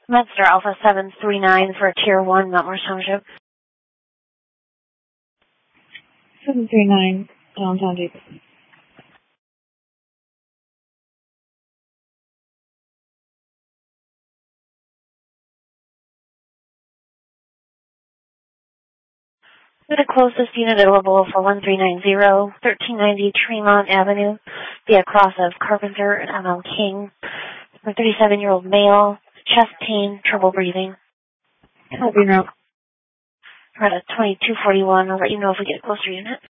Monster Alpha 739 for Tier 1, Mount Morris Township. 739, downtown Davis. I'm going to close this unit available for 1390, 1390 Tremont Avenue, via cross of Carpenter and ML King. A 37-year-old male, chest pain, trouble breathing. Copy route. We're at a 2241. I'll let you know if we get a closer unit.